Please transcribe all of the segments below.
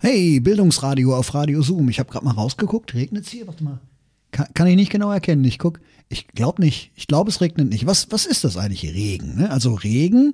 Hey, Bildungsradio auf Radio Zoom. Ich habe gerade mal rausgeguckt. Regnet es hier? Warte mal. Kann ich nicht genau erkennen. Ich glaube nicht. Ich glaube, es regnet nicht. Was ist das eigentlich? Regen. Ne? Also Regen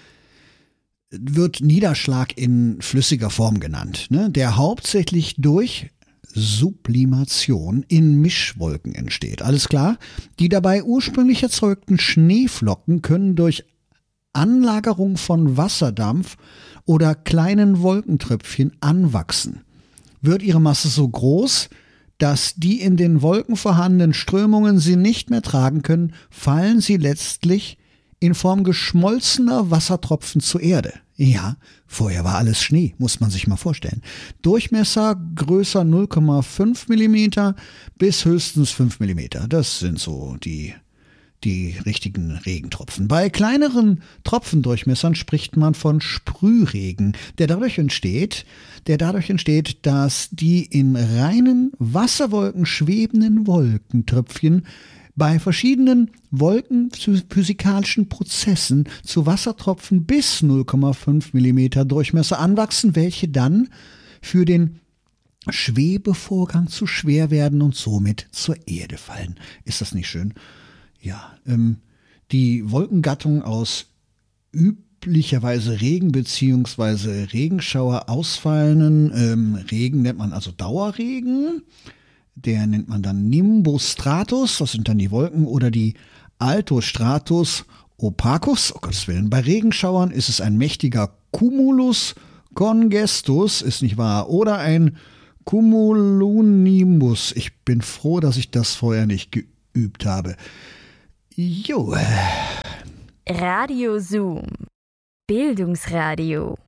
wird Niederschlag in flüssiger Form genannt, ne? Der hauptsächlich durch Sublimation in Mischwolken entsteht. Alles klar? Die dabei ursprünglich erzeugten Schneeflocken können durch Anlagerung von Wasserdampf oder kleinen Wolkentröpfchen anwachsen. Wird ihre Masse so groß, dass die in den Wolken vorhandenen Strömungen sie nicht mehr tragen können, fallen sie letztlich in Form geschmolzener Wassertropfen zur Erde. Ja, vorher war alles Schnee, muss man sich mal vorstellen. Durchmesser größer 0,5 mm bis höchstens 5 mm. Das sind so die richtigen Regentropfen. Bei kleineren Tropfendurchmessern spricht man von Sprühregen, der dadurch entsteht, dass die in reinen Wasserwolken schwebenden Wolkentröpfchen bei verschiedenen wolkenphysikalischen Prozessen zu Wassertropfen bis 0,5 mm Durchmesser anwachsen, welche dann für den Schwebevorgang zu schwer werden und somit zur Erde fallen. Ist das nicht schön? Ja, die Wolkengattung aus üblicherweise Regen bzw. Regenschauer ausfallenden Regen nennt man also Dauerregen. Der nennt man dann Nimbostratus, das sind dann die Wolken, oder die Altostratus opacus, oh Gottes Willen. Bei Regenschauern ist es ein mächtiger Cumulus congestus, ist nicht wahr, oder ein Cumulonimbus. Ich bin froh, dass ich das vorher nicht geübt habe. Jo. Radio Zoom. Bildungsradio.